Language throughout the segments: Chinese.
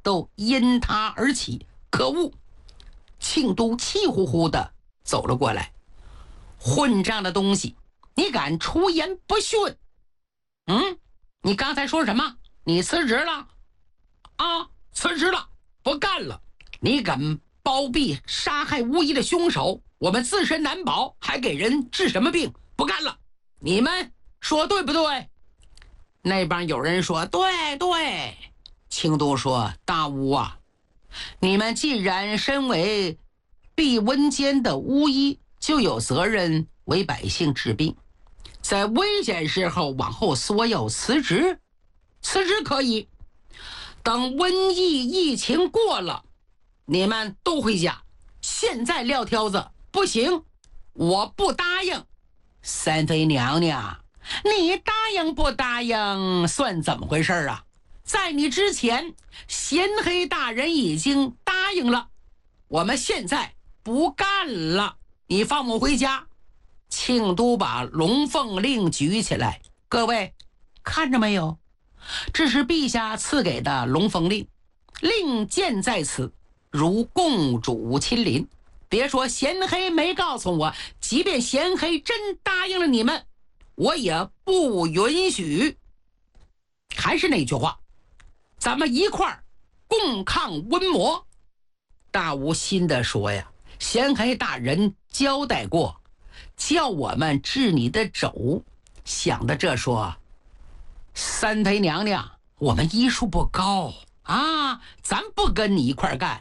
都因他而起。可恶！庆都气呼呼的走了过来。混账的东西，你敢出言不逊？你刚才说什么？你辞职了？啊，辞职了，不干了。你敢包庇杀害巫医的凶手，我们自身难保，还给人治什么病？不干了。你们说对不对？那帮有人说对对。庆都说，大巫啊，你们既然身为闭温间的巫医，就有责任为百姓治病，在危险时候往后缩要辞职。辞职可以，等瘟疫疫情过了，你们都回家。现在撂挑子不行，我不答应。三妃娘娘，你答应不答应算怎么回事啊？在你之前，贤黑大人已经答应了，我们现在不干了，你放我回家。庆都把龙凤令举起来，各位看着没有？这是陛下赐给的龙凤令，令箭在此，如共主亲临。别说贤黑没告诉我，即便贤黑真答应了你们，我也不允许。还是那句话，咱们一块儿共抗瘟魔。大巫心地说呀，贤黑大人交代过，叫我们治你的肘。想的这说，三妃娘娘，我们医术不高啊，咱不跟你一块干。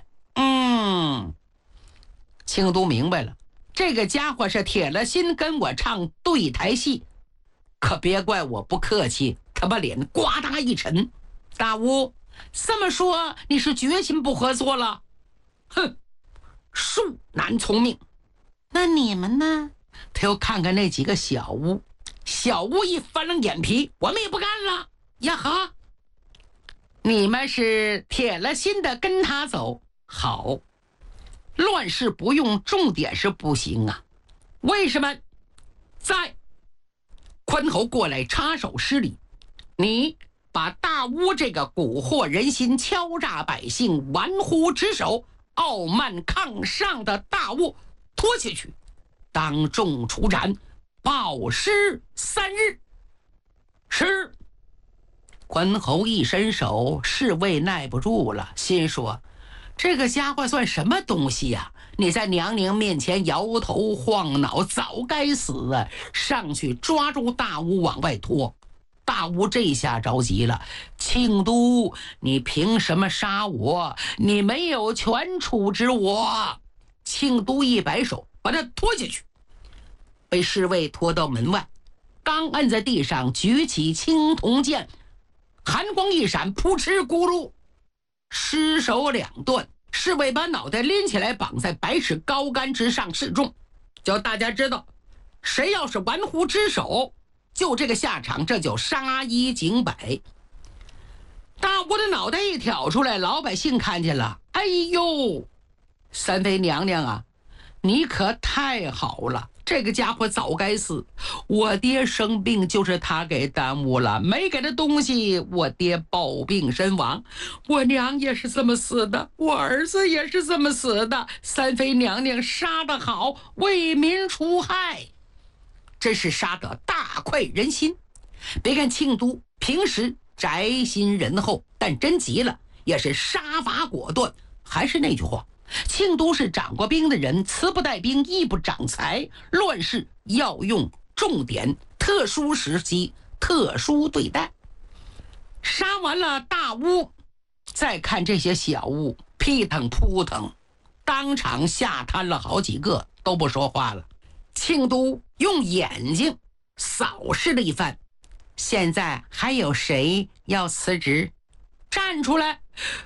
庆都明白了，这个家伙是铁了心跟我唱对台戏，可别怪我不客气。他把脸呱嗒一沉，大巫，这么说你是决心不合作了？哼，恕难从命。那你们呢？他又看看那几个小巫，小巫一翻了眼皮，我们也不干了。呀哈，你们是铁了心的跟他走，好，乱世不用重点是不行啊。为什么？在宽侯过来插手施礼，你把大巫这个蛊惑人心、敲诈百姓、玩忽职守、傲慢抗上的大巫拖下去，当众处斩，暴尸3日。是。宽侯一伸手，侍卫耐不住了，心说，这个家伙算什么东西呀？你在娘娘面前摇头晃脑，早该死啊！上去抓住大巫往外拖。大巫这下着急了，庆都，你凭什么杀我？你没有权处置我。庆都一摆手，把他拖下去，被侍卫拖到门外，刚按在地上，举起青铜剑，寒光一闪，扑哧咕噜，尸首两断。侍卫把脑袋拎起来，绑在百尺高杆之上示众，叫大家知道，谁要是玩忽职守，就这个下场，这就杀一儆百。大巫的脑袋一挑出来，老百姓看见了，哎呦，三妃娘娘啊，你可太好了，这个家伙早该死，我爹生病就是他给耽误了，没给他东西，我爹暴病身亡，我娘也是这么死的，我儿子也是这么死的，三妃娘娘杀得好，为民除害，真是杀得大快人心。别看庆都平时宅心仁厚，但真急了也是杀伐果断。还是那句话，庆都是掌过兵的人，词不带兵，义不长才，乱世要用重点，特殊时期特殊对待。杀完了大巫，再看这些小巫，屁腾扑腾，当场吓瘫了好几个，都不说话了。庆都用眼睛扫视了一番，现在还有谁要辞职？站出来！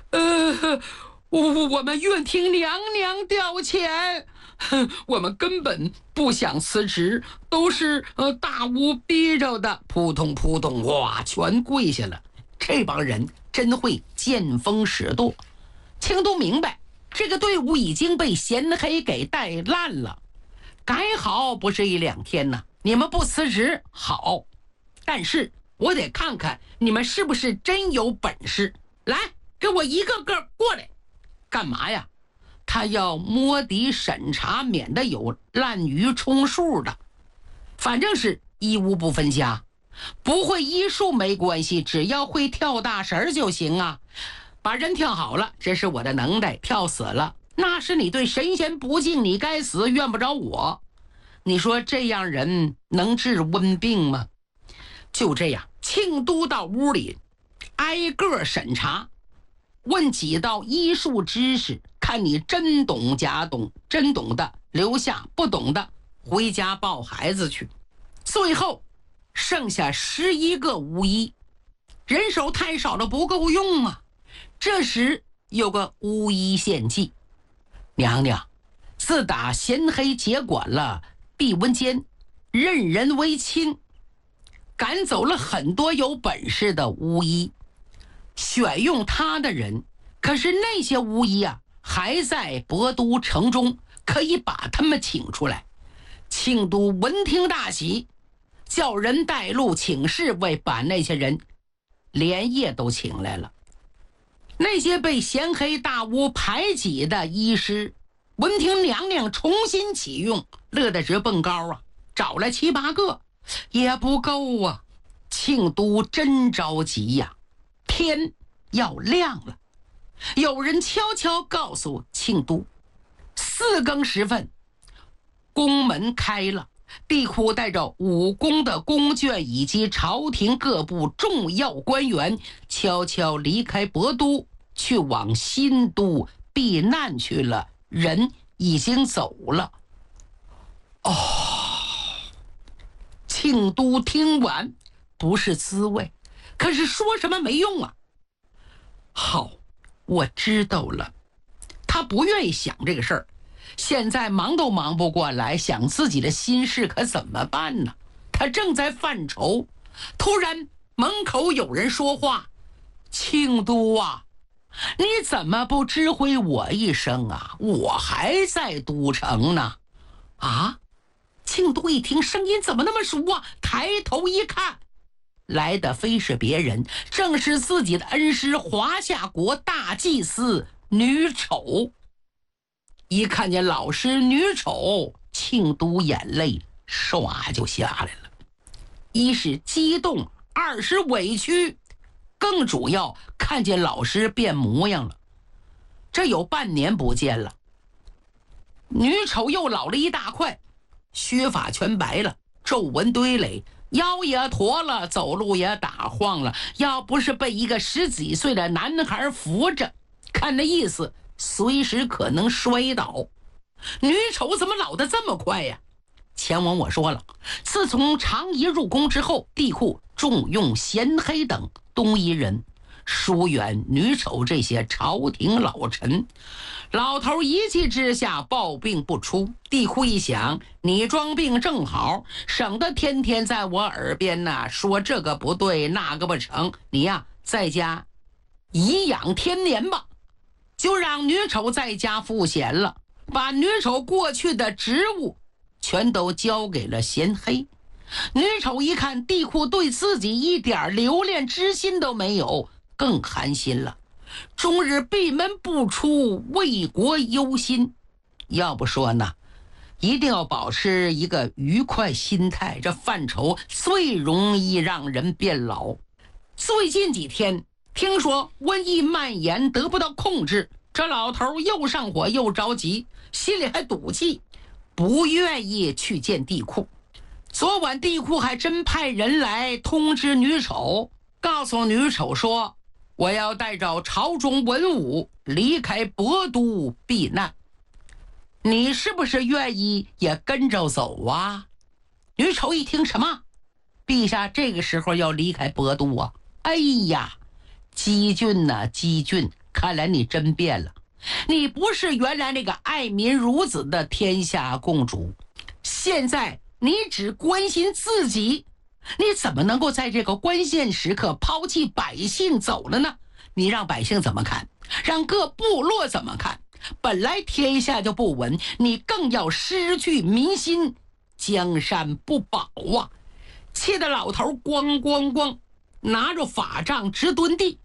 我们愿听娘娘调遣，我们根本不想辞职，都是大巫逼着的。扑通扑通，哇，全跪下了。这帮人真会见风使舵。庆都明白，这个队伍已经被贤黑给带烂了，改好不是一两天呢。你们不辞职好，但是我得看看你们是不是真有本事。来， 给我一个个过来！干嘛呀？他要摸底审查，免得有滥竽充数的。反正是一屋不分家，不会医术没关系，只要会跳大绳就行啊。把人跳好了，这是我的能耐；跳死了，那是你对神仙不敬，你该死，怨不着我。你说这样人能治瘟病吗？就这样，庆都到屋里挨个审查，问几道医术知识，看你真懂假懂，真懂的留下，不懂的回家抱孩子去。最后剩下11个巫医，人手太少了，不够用啊。这时有个巫医献计：娘娘，自打贤黑接管了闭文监，任人为亲，赶走了很多有本事的巫医，选用他的人。可是那些巫医啊，还在博都城中，可以把他们请出来。庆都闻听大喜，叫人带路请侍卫，把那些人连夜都请来了。那些被贤黑大巫排挤的医师，闻听娘娘重新启用，乐得直蹦高啊！找了7、8个也不够啊！庆都真着急呀！天要亮了，有人悄悄告诉庆都，4更时分，宫门开了，帝喾带着武功的宫眷以及朝廷各部重要官员悄悄离开博都，去往新都避难去了。人已经走了。庆都听完不是滋味，可是说什么没用啊。好，我知道了。他不愿意想这个事儿，现在忙都忙不过来，想自己的心事可怎么办呢？他正在犯愁，突然门口有人说话：庆都啊，你怎么不知会我一声啊？我还在都城呢。啊！庆都一听声音怎么那么熟啊，抬头一看，来的非是别人，正是自己的恩师华夏国大祭司女丑。一看见老师女丑，庆都眼泪唰就下来了。一是激动，二是委屈，更主要看见老师变模样了。这有半年不见了，女丑又老了一大块，须发全白了，皱纹堆垒，腰也驼了，走路也打晃了。要不是被一个10几岁的男孩扶着，看那意思随时可能摔倒。女丑怎么老得这么快呀？前文我说了，自从常仪入宫之后，帝喾重用贤黑等东夷人，疏远女丑这些朝廷老臣。老头一气之下抱病不出。帝喾一想，你装病正好，省得天天在我耳边说这个不对那个不成，你呀在家颐养天年吧。就让女丑在家赋闲了，把女丑过去的职务全都交给了贤黑。女丑一看帝喾对自己一点留恋之心都没有，更寒心了，终日闭门不出，为国忧心。要不说呢，一定要保持一个愉快心态，这犯愁最容易让人变老。最近几天听说瘟疫蔓延得不到控制，这老头又上火又着急，心里还赌气，不愿意去见帝喾。昨晚帝喾还真派人来通知女丑，告诉女丑说，我要带着朝中文武离开博都避难，你是不是愿意也跟着走啊？女丑一听，什么？陛下这个时候要离开博都啊？哎呀，姬俊呐，姬俊，看来你真变了，你不是原来那个爱民如子的天下共主，现在你只关心自己，你怎么能够在这个关键时刻抛弃百姓走了呢？你让百姓怎么看？让各部落怎么看？本来天下就不稳，你更要失去民心，江山不保啊！气得老头咣咣咣拿着法杖直蹲地。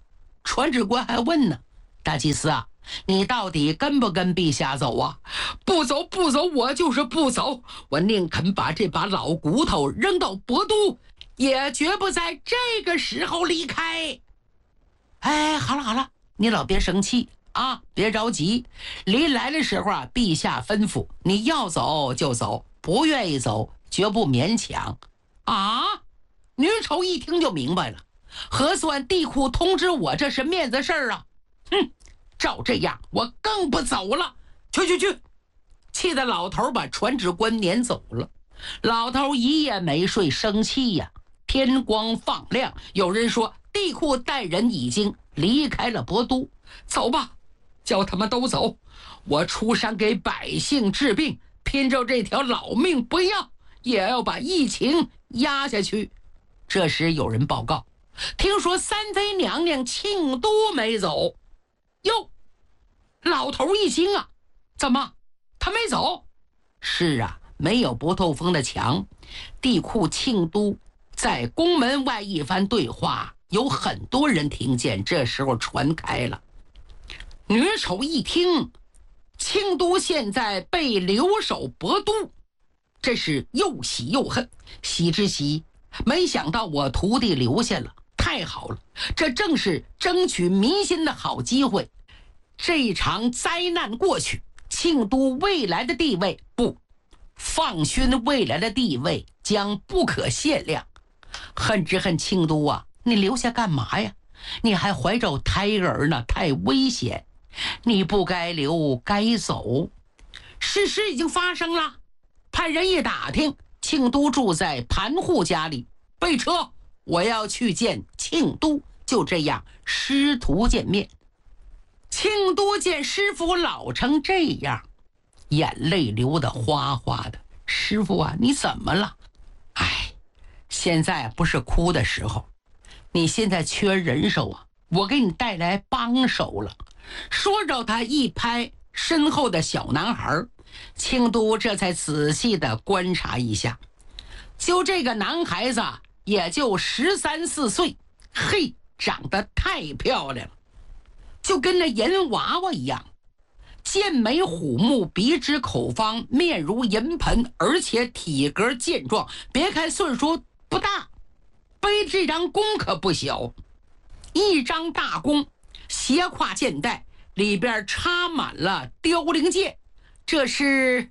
传旨官还问呢：“大祭司啊，你到底跟不跟陛下走啊？”“不走，不走，我就是不走，我宁肯把这把老骨头扔到博都，也绝不在这个时候离开。”哎，好了好了，你老别生气啊，别着急。临来的时候啊，陛下吩咐你要走就走，不愿意走绝不勉强。啊！女丑一听就明白了，核算地库通知我，这是面子事儿啊！哼，照这样我更不走了。去！气得老头把传旨官撵走了。老头一夜没睡，生气呀。天光放亮，有人说地库带人已经离开了博都。走吧，叫他们都走，我出山给百姓治病，拼着这条老命不要，也要把疫情压下去。这时有人报告，听说三妃娘娘庆都没走。哟，老头一惊啊，怎么他没走？是啊，没有不透风的墙。地库庆都在宫门外一番对话，有很多人听见，这时候传开了。女丑一听，庆都现在被留守博都，这是又喜又恨。喜之喜，没想到我徒弟留下了，太好了，这正是争取民心的好机会。这场灾难过去，庆都未来的地位放勋未来的地位将不可限量。恨之恨庆都啊，你留下干嘛呀？你还怀着胎儿呢，太危险，你不该留，该走。事实已经发生了，派人一打听，庆都住在盘户家里。备车，我要去见庆都。就这样师徒见面。庆都见师傅老成这样，眼泪流得哗哗的。师傅啊，你怎么了？哎，现在不是哭的时候，你现在缺人手啊，我给你带来帮手了。说着他一拍身后的小男孩，庆都这才仔细地观察一下，就这个男孩子也就13、14岁，嘿，长得太漂亮了，就跟那银娃娃一样，剑眉虎目，鼻直口方，面如银盆，而且体格健壮。别看岁数不大，背这张弓可不小，一张大弓，斜挎箭袋，里边插满了凋零箭。这是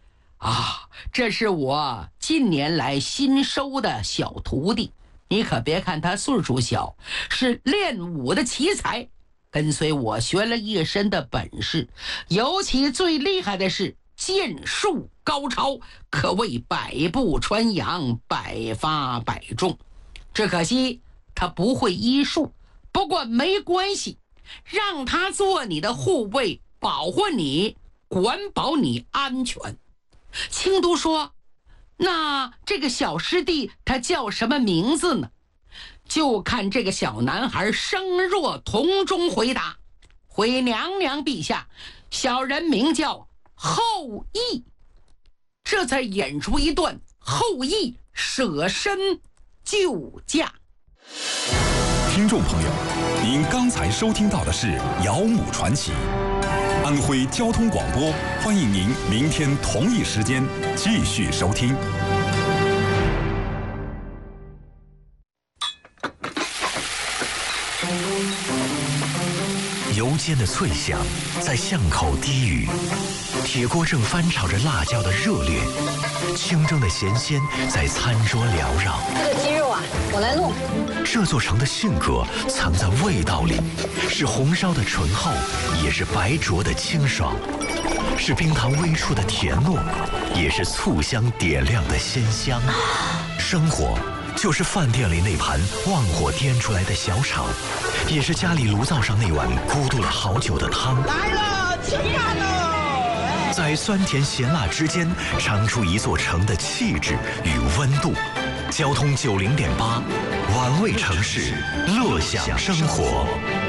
我近年来新收的小徒弟，你可别看他岁数小，是练武的奇才，跟随我学了一身的本事，尤其最厉害的是剑术高超，可谓百步穿杨，百发百中。只可惜他不会医术，不过没关系，让他做你的护卫，保护你，管保你安全。庆都说，那这个小师弟他叫什么名字呢？就看这个小男孩声若铜钟回答，回娘娘陛下，小人名叫后羿。这才演出一段后羿舍身救驾。 听众朋友，您刚才收听到的是《姚母传奇》，安徽交通广播，欢迎您明天同一时间继续收听。 油煎的脆响在巷口低语，铁锅正翻炒着辣椒的热烈，清蒸的咸鲜在餐桌缭绕。 这个鸡肉啊，我来弄。 这座城的性格藏在味道里，是红烧的醇厚，也是白灼的清爽，是冰糖微触的甜糯，也是醋香点亮的鲜香。生活就是饭店里那盘旺火颠出来的小炒，也是家里炉灶上那碗咕嘟了好久的汤。 来了，吃饭喽！ 在酸甜咸辣之间，尝出一座城的气质与温度。交通90.8，玩味城市，乐享生活。